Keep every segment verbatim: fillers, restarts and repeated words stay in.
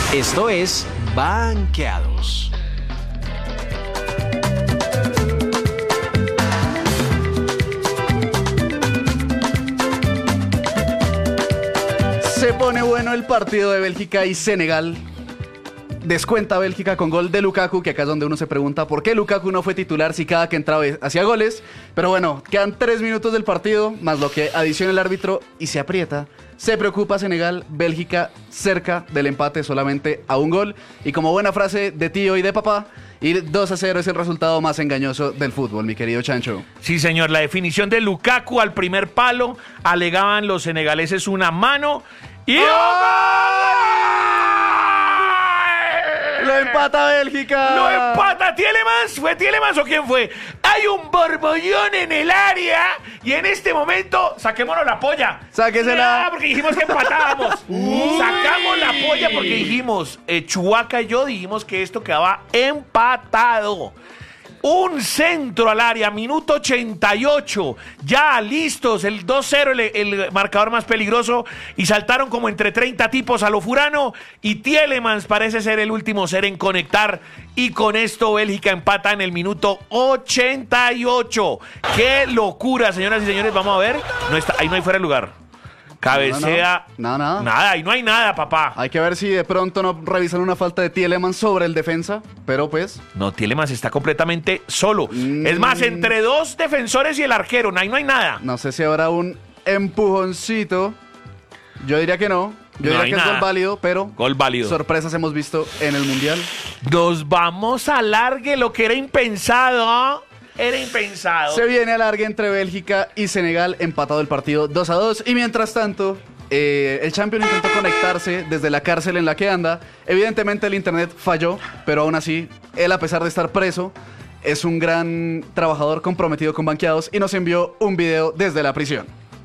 Esto es Banqueados. Se pone bueno el partido de Bélgica y Senegal. Descuenta Bélgica con gol de Lukaku, que acá es donde uno se pregunta por qué Lukaku no fue titular si cada que entraba hacía goles. Pero bueno, quedan tres minutos del partido, más lo que adiciona el árbitro y se aprieta. Se preocupa Senegal, Bélgica cerca del empate solamente a un gol. Y como buena frase de tío y de papá, ir dos a cero es el resultado más engañoso del fútbol, mi querido Chancho. Sí, señor, la definición de Lukaku al primer palo, alegaban los senegaleses una mano y... ¡Lo empata Bélgica! ¡Lo empata Tielemans! ¿Fue Tielemans o quién fue? Hay un borbollón en el área y en este momento saquémonos la polla. ¡Sáquesela! Ah, porque dijimos que empatábamos. Sacamos la polla porque dijimos, eh, Chubaca y yo dijimos que esto quedaba empatado. Un centro al área, minuto ochenta y ocho, ya listos, el dos cero, el, el marcador más peligroso, y saltaron como entre treinta tipos a lo Furano, y Tielemans parece ser el último ser en conectar, y con esto Bélgica empata en el minuto ochenta y ocho. ¡Qué locura, señoras y señores! Vamos a ver, no está, ahí no hay fuera de lugar. Cabecea. No, no, no. Nada, ahí no hay nada, papá. Hay que ver si de pronto no revisan una falta de Tielemans sobre el defensa, pero pues... No, Tielemans está completamente solo. Mm. Es más, entre dos defensores y el arquero, ahí no hay nada. No sé si habrá un empujoncito. Yo diría que no. Yo no diría que nada. es gol válido, pero... Gol válido. Sorpresas hemos visto en el Mundial. Nos vamos a largue, lo que era impensado, ¿eh? Era impensado. Se viene a largue entre Bélgica y Senegal, empatado el partido dos a dos. Y mientras tanto, eh, el Champion intentó conectarse desde la cárcel en la que anda. Evidentemente el internet falló, pero aún así, él a pesar de estar preso, es un gran trabajador comprometido con Banqueados y nos envió un video desde la prisión.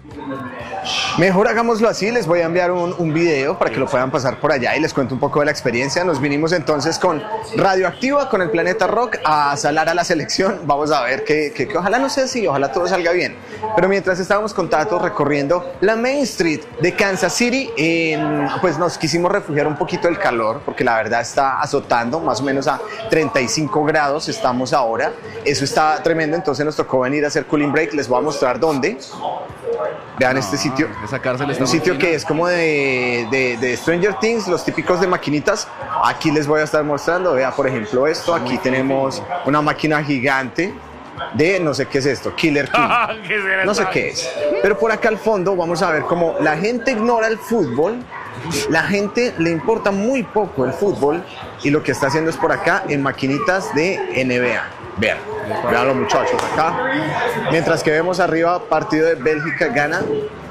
Mejor hagámoslo así, les voy a enviar un, un video para que lo puedan pasar por allá y les cuento un poco de la experiencia. Nos vinimos entonces con Radioactiva, con el Planeta Rock, a salar a la selección. Vamos a ver que, que, que ojalá no sea así, ojalá todo salga bien. Pero mientras estábamos con Tato recorriendo la Main Street de Kansas City, en, pues nos quisimos refugiar un poquito del calor, porque la verdad está azotando, más o menos a treinta y cinco grados estamos ahora. Eso está tremendo, entonces nos tocó venir a hacer cooling break. Les voy a mostrar dónde. Vean, no, este sitio, esa cárcel está un sitio que es como de, de, de Stranger Things, los típicos de maquinitas. Aquí les voy a estar mostrando, vean por ejemplo esto, aquí tenemos una máquina gigante de, no sé qué es esto, Killer King, no sé qué es, pero por acá al fondo vamos a ver cómo la gente ignora el fútbol, la gente le importa muy poco el fútbol y lo que está haciendo es por acá en maquinitas de N B A. Vean, vean los muchachos acá. Mientras que vemos arriba partido de Bélgica-Ghana.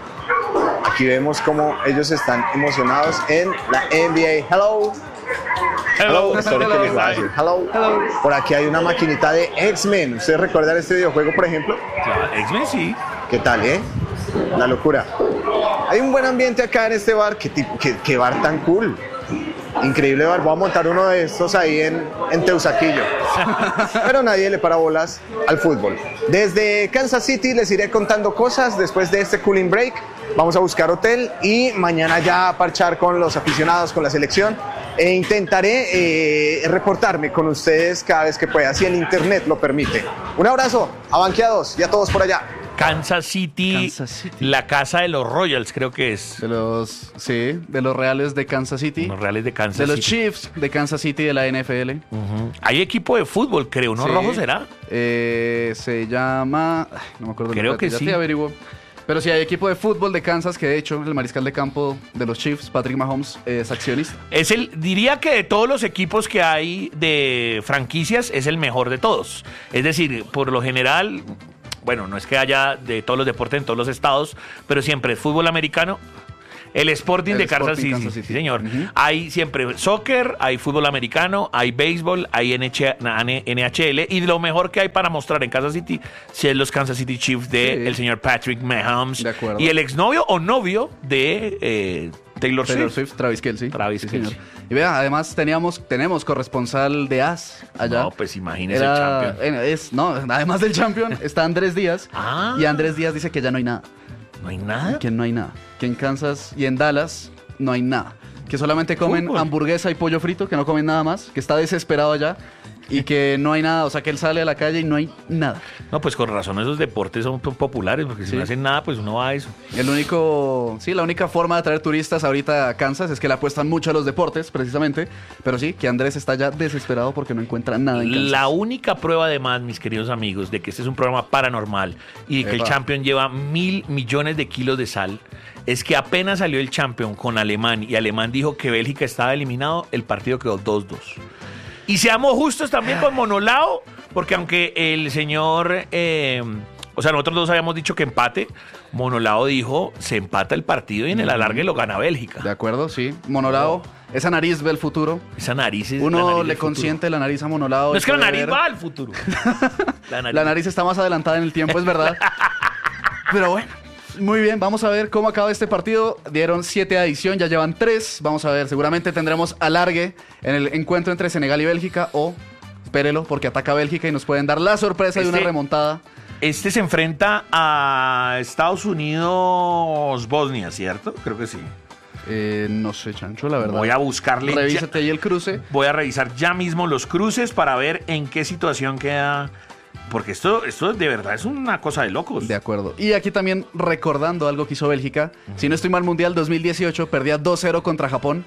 Aquí vemos cómo ellos están emocionados en la N B A. Hello. Hello. Hello. Hello. Hello. Hello. Por aquí hay una maquinita de X-Men. ¿Ustedes recuerdan este videojuego, por ejemplo? Claro, X-Men sí. ¿Qué tal, eh? La locura. Hay un buen ambiente acá en este bar. ¿Qué, tipo, qué, qué bar tan cool? Increíble bar, voy a montar uno de estos ahí en, en Teusaquillo. Pero nadie le para bolas al fútbol. Desde Kansas City les iré contando cosas después de este cooling break. Vamos a buscar hotel y mañana ya parchar con los aficionados, con la selección. E intentaré eh, reportarme con ustedes cada vez que pueda, si el internet lo permite. Un abrazo a Banqueados y a todos por allá. Kansas City, Kansas City, la casa de los Royals, creo que es. De los, sí, de los Reales de Kansas City. Los Reales de Kansas de City. De los Chiefs de Kansas City de la N F L. Uh-huh. Hay equipo de fútbol, creo, ¿no? Sí. ¿Rojo será? Eh, se llama... Ay, no me acuerdo. Creo que ya sí. Te averiguo. Pero sí, hay equipo de fútbol de Kansas que de hecho el mariscal de campo de los Chiefs, Patrick Mahomes, es accionista. Es el, diría que de todos los equipos que hay de franquicias es el mejor de todos. Es decir, por lo general... Bueno, no es que haya de todos los deportes en todos los estados, pero siempre es fútbol americano. El Sporting el de Kansas City, Kansas City, sí señor. Uh-huh. Hay siempre soccer, hay fútbol americano, hay béisbol, hay N H L. Y lo mejor que hay para mostrar en Kansas City, si es los Kansas City Chiefs de sí. el señor Patrick Mahomes. De acuerdo. Y el exnovio o novio de eh, Taylor, Taylor Swift. Swift. Travis Kelce. Travis sí, Kelce. Señor. Y vea, además teníamos, tenemos corresponsal de A S allá. No, pues imagínese Era, el Champion. Es, no, además del Champion está Andrés Díaz. Ah. Y Andrés Díaz dice que ya no hay nada. ¿No hay nada? Que no hay nada. Que en Kansas y en Dallas no hay nada. que solamente comen Fútbol. hamburguesa y pollo frito, que no comen nada más, que está desesperado allá y que no hay nada, o sea que él sale a la calle y no hay nada. No, pues con razón esos deportes son populares, porque si Sí. no hacen nada, pues uno va a eso. El único, sí, la única forma de atraer turistas ahorita a Kansas es que le apuestan mucho a los deportes, precisamente, pero sí, que Andrés está ya desesperado porque no encuentra nada en Kansas. La única prueba, además, mis queridos amigos, de que este es un programa paranormal y de que Epa. el Champion lleva mil millones de kilos de sal, es que apenas salió el Champion con Alemán y Alemán dijo que Bélgica estaba eliminado, el partido quedó dos dos. Y seamos justos también con Monolao, porque aunque el señor, eh, o sea, nosotros dos habíamos dicho que empate, Monolao dijo, se empata el partido y en el alargue lo gana Bélgica. De acuerdo, sí. Monolao, esa nariz ve el futuro. Esa nariz es la Uno nariz le del consiente la nariz a Monolao. futuro. No es que la puede nariz ver- va al futuro. La nariz. La nariz está más adelantada en el tiempo, es verdad. Pero bueno, muy bien, vamos a ver cómo acaba este partido. Dieron siete a adición, ya llevan tres. Vamos a ver, seguramente tendremos alargue en el encuentro entre Senegal y Bélgica o, espérelo, porque ataca Bélgica y nos pueden dar la sorpresa de una Este- remontada. Este se enfrenta a Estados Unidos-Bosnia, ¿cierto? Creo que sí. Eh, no sé, Chancho, la verdad. Voy a buscarle. ya- Revísate ahí el cruce. voy a revisar ya mismo los cruces para ver en qué situación queda. Porque esto, esto de verdad es una cosa de locos. De acuerdo. Y aquí también recordando algo que hizo Bélgica. Si no estoy mal, Mundial dos mil dieciocho perdía dos cero contra Japón.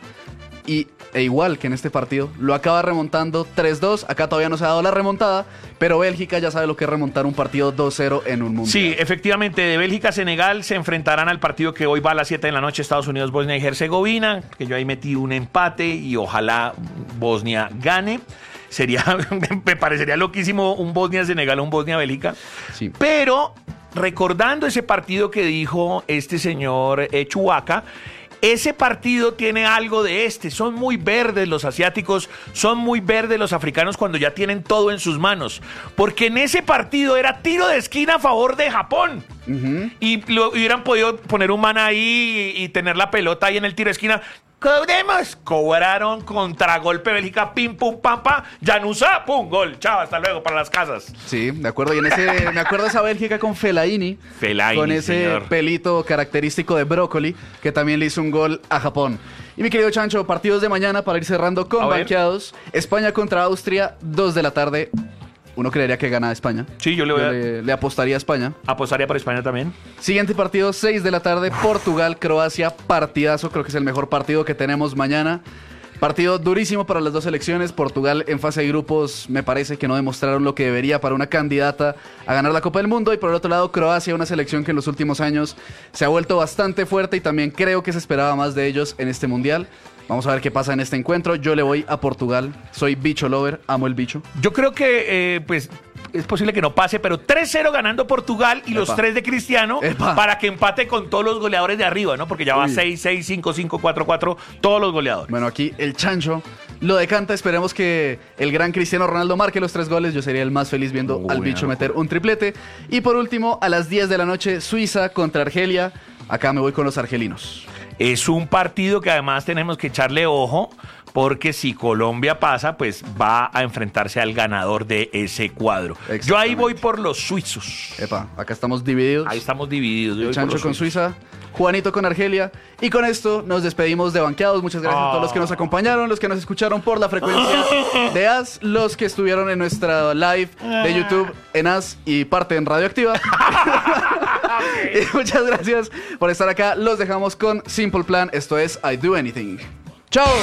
Y e igual que en este partido, lo acaba remontando tres dos. Acá todavía no se ha dado la remontada, pero Bélgica ya sabe lo que es remontar un partido dos cero en un Mundial. Sí, efectivamente, de Bélgica a Senegal se enfrentarán al partido que hoy va a las siete de la noche, Estados Unidos, Bosnia y Herzegovina, que yo ahí metí un empate y ojalá Bosnia gane. Sería, me parecería loquísimo un Bosnia-Senegal o un Bosnia-Bélgica. Sí. Pero recordando ese partido que dijo este señor eh, Chubaca, ese partido tiene algo de este. Son muy verdes los asiáticos, son muy verdes los africanos cuando ya tienen todo en sus manos. Porque en ese partido era tiro de esquina a favor de Japón. Ujú. Y lo hubieran podido poner un man ahí y, y tener la pelota ahí en el tiro de esquina. Cobremos. Cobraron contragolpe Bélgica, pim, pum, pam, pam. Yanusa, pum, gol. Chao, hasta luego para las casas. Sí, de acuerdo. Y en ese, me acuerdo de esa Bélgica con Fellaini. Fellaini, Con ese señor. pelito característico de brócoli, que también le hizo un gol a Japón. Y mi querido Chancho, partidos de mañana para ir cerrando con A ver. banqueados. España contra Austria, dos de la tarde. Uno creería que gana España. Sí, yo le voy a- le, le apostaría a España. Apostaría para España también. Siguiente partido, seis de la tarde, Portugal, Croacia, partidazo, creo que es el mejor partido que tenemos mañana. Partido durísimo para las dos selecciones. Portugal en fase de grupos me parece que no demostraron lo que debería para una candidata a ganar la Copa del Mundo. Y por el otro lado, Croacia, una selección que en los últimos años se ha vuelto bastante fuerte y también creo que se esperaba más de ellos en este Mundial. Vamos a ver qué pasa en este encuentro. Yo le voy a Portugal. Soy bicho lover, amo el bicho. Yo creo que, eh, pues, es posible que no pase, pero tres cero ganando Portugal y los Epa. tres de Cristiano Epa. para que empate con todos los goleadores de arriba, ¿no? Porque ya va Uy. seis seis, cinco cinco, cuatro cuatro, todos los goleadores. Bueno, aquí el Chancho lo decanta. Esperemos que el gran Cristiano Ronaldo marque los tres goles. Yo sería el más feliz viendo Uy, al bicho no. meter un triplete. Y por último, a las diez de la noche, Suiza contra Argelia. Acá me voy con los argelinos. Es un partido que además tenemos que echarle ojo, porque si Colombia pasa, pues va a enfrentarse al ganador de ese cuadro. Yo ahí Exactamente. voy por los suizos. Epa, acá estamos divididos. Ahí estamos divididos. Yo El voy por Chancho los con suizos. Suiza, Juanito con Argelia. Y con esto nos despedimos de Banqueados. Muchas gracias a todos los que nos acompañaron, los que nos escucharon por la frecuencia de A S, los que estuvieron en nuestra live de YouTube en A S y parte en Radioactiva. Y muchas gracias por estar acá. Los dejamos con Simple Plan. Esto es I Do Anything. ¡Chao!